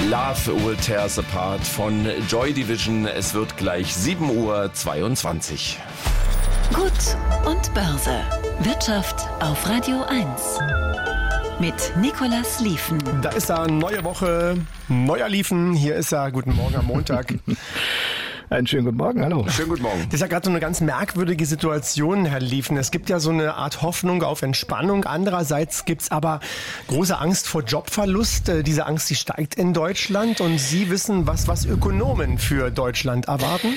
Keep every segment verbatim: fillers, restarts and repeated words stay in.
Love Will Tear Us Apart von Joy Division. Es wird gleich sieben Uhr zweiundzwanzig. Gut und Börse. Wirtschaft auf Radio eins. Mit Nicolas Liefen. Da ist er, neue Woche, neuer Liefen. Hier ist er, guten Morgen am Montag. Einen schönen guten Morgen, hallo. Schönen guten Morgen. Das ist ja gerade so eine ganz merkwürdige Situation, Herr Liefen. Es gibt ja so eine Art Hoffnung auf Entspannung. Andererseits gibt es aber große Angst vor Jobverlust. Diese Angst, die steigt in Deutschland. Und Sie wissen, was, was Ökonomen für Deutschland erwarten?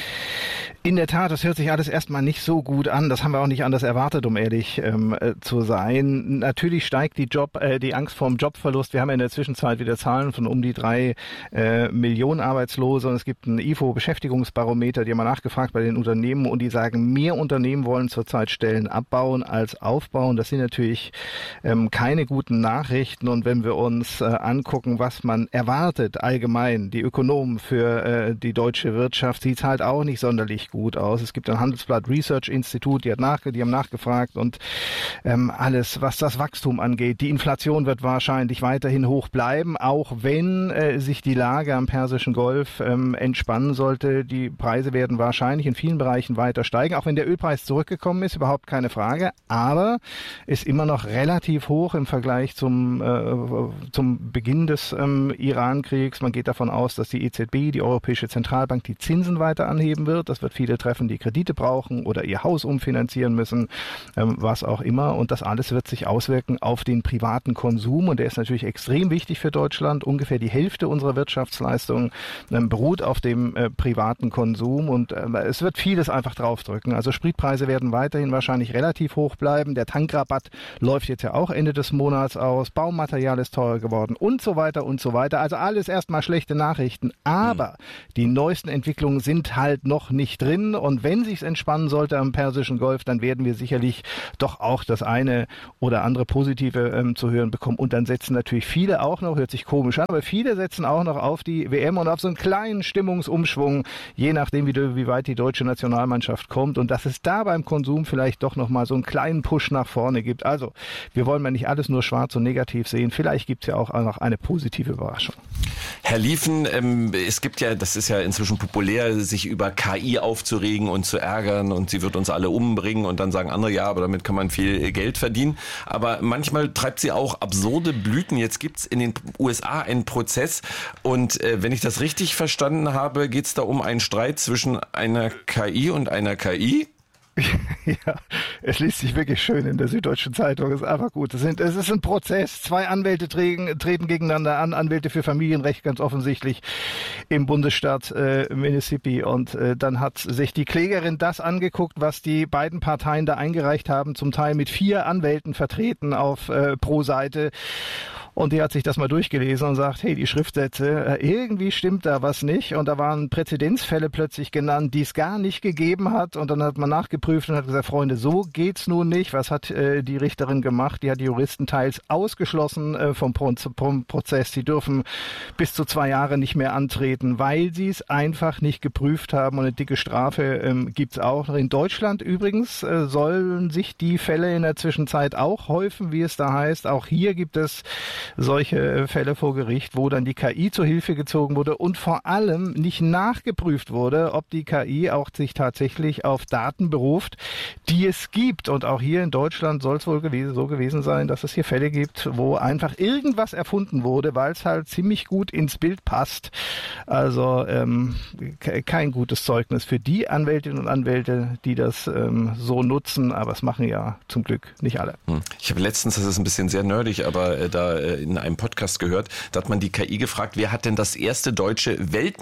In der Tat, das hört sich alles erstmal nicht so gut an. Das haben wir auch nicht anders erwartet, um ehrlich ähm, äh, zu sein. Natürlich steigt die Job, äh, die Angst vor dem Jobverlust. Wir haben in der Zwischenzeit wieder Zahlen von um die drei äh, Millionen Arbeitslose. Und es gibt ein I F O-Beschäftigungsbarometer, die haben wir nachgefragt bei den Unternehmen. Und die sagen, mehr Unternehmen wollen zurzeit Stellen abbauen als aufbauen. Das sind natürlich ähm, keine guten Nachrichten. Und wenn wir uns äh, angucken, was man erwartet allgemein, die Ökonomen für äh, die deutsche Wirtschaft, sieht es halt auch nicht sonderlich gut aus. Es gibt ein Handelsblatt Research Institute, die, hat nach, die haben nachgefragt und ähm, alles, was das Wachstum angeht. Die Inflation wird wahrscheinlich weiterhin hoch bleiben, auch wenn äh, sich die Lage am Persischen Golf ähm, entspannen sollte. Die Preise werden wahrscheinlich in vielen Bereichen weiter steigen, auch wenn der Ölpreis zurückgekommen ist, überhaupt keine Frage, aber ist immer noch relativ hoch im Vergleich zum, äh, zum Beginn des ähm, Iran-Kriegs. Man geht davon aus, dass die E Z B, die Europäische Zentralbank, die Zinsen weiter anheben wird. Das wird viel viele treffen, die Kredite brauchen oder ihr Haus umfinanzieren müssen, ähm, was auch immer. Und das alles wird sich auswirken auf den privaten Konsum. Und der ist natürlich extrem wichtig für Deutschland. Ungefähr die Hälfte unserer Wirtschaftsleistung ähm, beruht auf dem äh, privaten Konsum. Und äh, es wird vieles einfach draufdrücken. Also Spritpreise werden weiterhin wahrscheinlich relativ hoch bleiben. Der Tankrabatt läuft jetzt ja auch Ende des Monats aus. Baumaterial ist teurer geworden und so weiter und so weiter. Also alles erstmal schlechte Nachrichten. Aber mhm. die neuesten Entwicklungen sind halt noch nicht drin. Und wenn sich's entspannen sollte am Persischen Golf, dann werden wir sicherlich doch auch das eine oder andere Positive ähm, zu hören bekommen. Und dann setzen natürlich viele auch noch, hört sich komisch an, aber viele setzen auch noch auf die W M und auf so einen kleinen Stimmungsumschwung, je nachdem, wie, wie weit die deutsche Nationalmannschaft kommt. Und dass es da beim Konsum vielleicht doch nochmal so einen kleinen Push nach vorne gibt. Also, wir wollen mal nicht alles nur schwarz und negativ sehen. Vielleicht gibt's ja auch noch eine positive Überraschung. Herr Liefen, ähm, es gibt ja, das ist ja inzwischen populär, sich über K I aufzuregen und zu ärgern und sie wird uns alle umbringen und dann sagen andere, ja, aber damit kann man viel Geld verdienen. Aber manchmal treibt sie auch absurde Blüten. Jetzt gibt's in den U S A einen Prozess und äh, wenn ich das richtig verstanden habe, geht's da um einen Streit zwischen einer K I und einer K I. Ja, es liest sich wirklich schön in der Süddeutschen Zeitung. Es ist einfach gut. Es, sind, es ist ein Prozess. Zwei Anwälte treten, treten gegeneinander an. Anwälte für Familienrecht ganz offensichtlich im Bundesstaat äh, Mississippi. Und äh, dann hat sich die Klägerin das angeguckt, was die beiden Parteien da eingereicht haben. Zum Teil mit vier Anwälten vertreten auf äh, pro Seite. Und die hat sich das mal durchgelesen und sagt, hey, die Schriftsätze, irgendwie stimmt da was nicht. Und da waren Präzedenzfälle plötzlich genannt, die es gar nicht gegeben hat. Und dann hat man nachgeprüft und hat gesagt, Freunde, so geht's nun nicht. Was hat äh, die Richterin gemacht? Die hat die Juristen teils ausgeschlossen äh, vom, Pro- vom Prozess. Die dürfen bis zu zwei Jahre nicht mehr antreten, weil sie es einfach nicht geprüft haben. Und eine dicke Strafe ähm, gibt's auch. In Deutschland übrigens äh, sollen sich die Fälle in der Zwischenzeit auch häufen, wie es da heißt. Auch hier gibt es solche Fälle vor Gericht, wo dann die K I zur Hilfe gezogen wurde und vor allem nicht nachgeprüft wurde, ob die K I auch sich tatsächlich auf Daten beruft, die es gibt. Und auch hier in Deutschland soll es wohl gewesen, so gewesen sein, dass es hier Fälle gibt, wo einfach irgendwas erfunden wurde, weil es halt ziemlich gut ins Bild passt. Also ähm, kein gutes Zeugnis für die Anwältinnen und Anwälte, die das ähm, so nutzen, aber es machen ja zum Glück nicht alle. Ich habe letztens, das ist ein bisschen sehr nerdig, aber äh, da äh, in einem Podcast gehört, da hat man die K I gefragt, wer hat denn das erste deutsche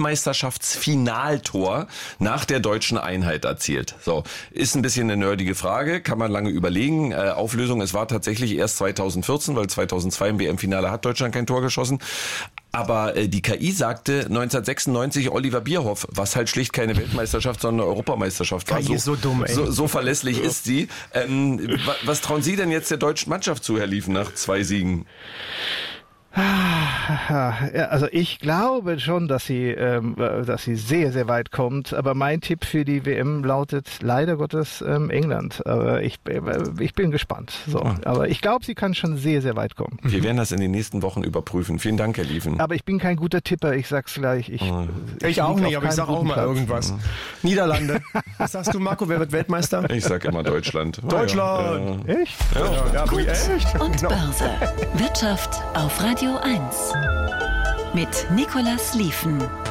Weltmeisterschaftsfinaltor nach der deutschen Einheit erzielt? So, ist ein bisschen eine nerdige Frage, kann man lange überlegen. Äh, Auflösung, es war tatsächlich erst zweitausendvierzehn, weil zweitausendzwei im W M-Finale hat Deutschland kein Tor geschossen. Aber äh, die K I sagte neunzehnhundertsechsundneunzig Oliver Bierhoff, was halt schlicht keine Weltmeisterschaft, sondern eine Europameisterschaft war. K I so, ist so dumm, ey. So, so verlässlich ja. ist sie. Ähm, was trauen Sie denn jetzt der deutschen Mannschaft zu, Herr Liefen, nach zwei Siegen? Also ich glaube schon, dass sie, ähm, dass sie sehr, sehr weit kommt. Aber mein Tipp für die W M lautet leider Gottes ähm, England. Aber ich, ich bin gespannt. So. Aber ich glaube, sie kann schon sehr, sehr weit kommen. Wir werden das in den nächsten Wochen überprüfen. Vielen Dank, Herr Lieven. Aber ich bin kein guter Tipper. Ich sag's gleich. Ich, ich, ich auch nicht, aber ich sag auch mal Platz. irgendwas. Mhm. Niederlande. Was sagst du, Marco? Wer wird Weltmeister? Ich sag immer Deutschland. Deutschland. Ja. Echt? Ja, ja, Gut echt? und Genau. Börse. Wirtschaft auf Radio eins. Mit Nicolas Lieven.